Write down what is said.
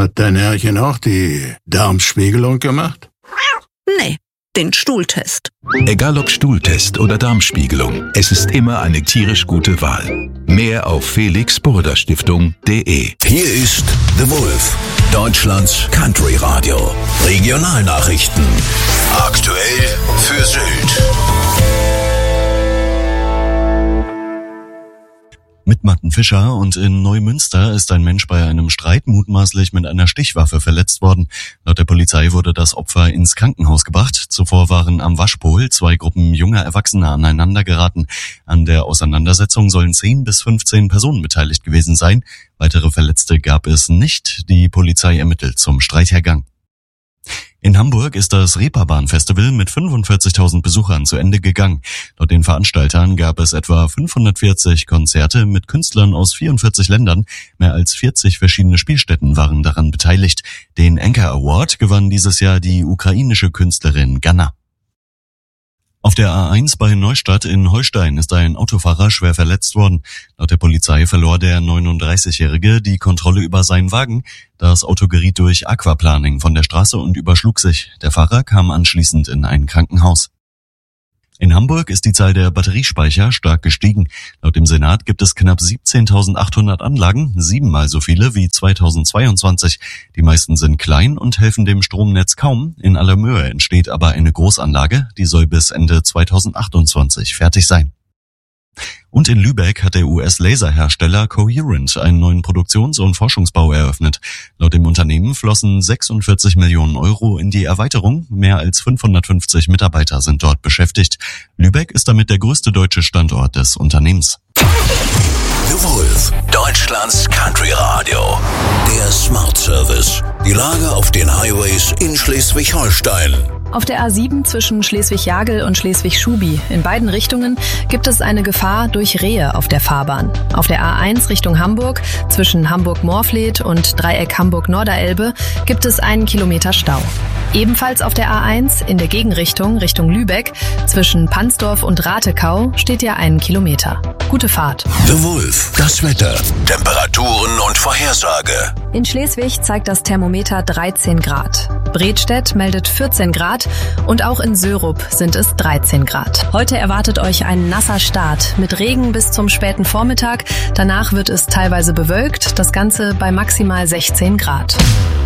Hat dein Herrchen auch die Darmspiegelung gemacht? Nee, den Stuhltest. Egal ob Stuhltest oder Darmspiegelung, es ist immer eine tierisch gute Wahl. Mehr auf felix-burda-stiftung.de. Hier ist The Wolf, Deutschlands Country Radio. Regionalnachrichten. Aktuell für Sylt. Mit Matten Fischer und in Neumünster ist ein Mensch bei einem Streit mutmaßlich mit einer Stichwaffe verletzt worden. Laut der Polizei wurde das Opfer ins Krankenhaus gebracht. Zuvor waren am Waschpol 2 Gruppen junger Erwachsener aneinander geraten. An der Auseinandersetzung sollen 10 bis 15 Personen beteiligt gewesen sein. Weitere Verletzte gab es nicht. Die Polizei ermittelt zum Streithergang. In Hamburg ist das Reeperbahn-Festival mit 45.000 Besuchern zu Ende gegangen. Laut den Veranstaltern gab es etwa 540 Konzerte mit Künstlern aus 44 Ländern. Mehr als 40 verschiedene Spielstätten waren daran beteiligt. Den Anchor Award gewann dieses Jahr die ukrainische Künstlerin Ganna. Auf der A1 bei Neustadt in Holstein ist ein Autofahrer schwer verletzt worden. Laut der Polizei verlor der 39-Jährige die Kontrolle über seinen Wagen. Das Auto geriet durch Aquaplaning von der Straße und überschlug sich. Der Fahrer kam anschließend in ein Krankenhaus. In Hamburg ist die Zahl der Batteriespeicher stark gestiegen. Laut dem Senat gibt es knapp 17.800 Anlagen, 7-mal so viele wie 2022. Die meisten sind klein und helfen dem Stromnetz kaum. In Allermöhe entsteht aber eine Großanlage, die soll bis Ende 2028 fertig sein. Und in Lübeck hat der US-Laserhersteller Coherent einen neuen Produktions- und Forschungsbau eröffnet. Laut dem Unternehmen flossen 46 Millionen Euro in die Erweiterung. Mehr als 550 Mitarbeiter sind dort beschäftigt. Lübeck ist damit der größte deutsche Standort des Unternehmens. The Wolf, Deutschlands Country Radio. Der Smart Service. Die Lage auf den Highways in Schleswig-Holstein. Auf der A7 zwischen Schleswig-Jagel und Schleswig-Schubi in beiden Richtungen gibt es eine Gefahr durch Rehe auf der Fahrbahn. Auf der A1 Richtung Hamburg zwischen Hamburg-Morfleet und Dreieck Hamburg-Norderelbe gibt es 1 Kilometer Stau. Ebenfalls auf der A1 in der Gegenrichtung Richtung Lübeck zwischen Pansdorf und Ratekau steht ja 1 Kilometer. Gute Fahrt. The Wolf, das Wetter, Temperaturen und Vorhersage. In Schleswig zeigt das Thermometer 13 Grad. Bredstedt meldet 14 Grad und auch in Sörup sind es 13 Grad. Heute erwartet euch ein nasser Start mit Regen bis zum späten Vormittag. Danach wird es teilweise bewölkt, das Ganze bei maximal 16 Grad.